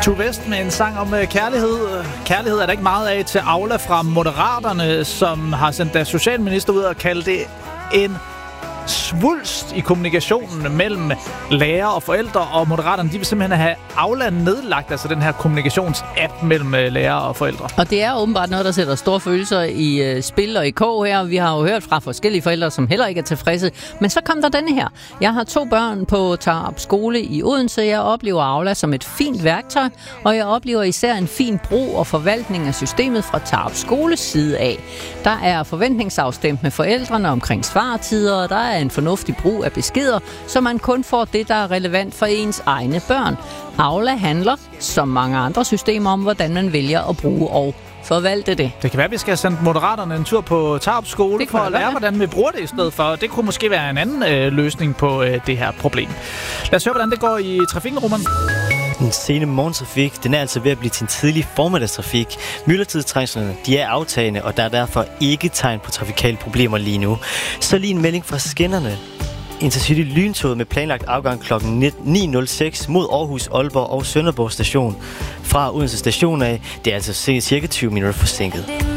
Tue West med en sang om kærlighed. Kærlighed er der ikke meget af til Aula fra Moderaterne, som har sendt deres socialminister ud og kaldt det en svulst i kommunikationen mellem lærer og forældre, og Moderaterne, de vil simpelthen have Aula nedlagt, altså den her kommunikationsapp mellem lærer og forældre. Og det er åbenbart noget, der sætter store følelser i spil og i kog her. Vi har jo hørt fra forskellige forældre, som heller ikke er tilfredse. Men så kom der denne her. Jeg har 2 børn på Tarup skole i Odense. Jeg oplever Aula som et fint værktøj, og jeg oplever især en fin brug og forvaltning af systemet fra Tarup skoles side af. Der er forventningsafstemt med forældrene omkring svartider, og der er en fornuftig brug af beskeder, så man kun får det, der er relevant for ens egne børn. Aula handler, som mange andre systemer, om, hvordan man vælger at bruge og forvalte det. Det kan være, at vi skal sende Moderaterne en tur på Tarup skole for at lære, hvordan vi bruger det i stedet for. Det kunne måske være en anden løsning på det her problem. Lad os høre, hvordan det går i trafikken, Roman. Den sene morgentrafik, den er altså ved at blive til en tidlig formiddagstrafik. Myldretidstrængslerne, de er aftagende, og der er derfor ikke tegn på trafikale problemer lige nu. Så lige en melding fra skinnerne. Intercity lyntoget med planlagt afgang kl. 9.06 mod Aarhus, Aalborg og Sønderborg station fra Odense station af. Det er altså cirka 20 minutter forsinket.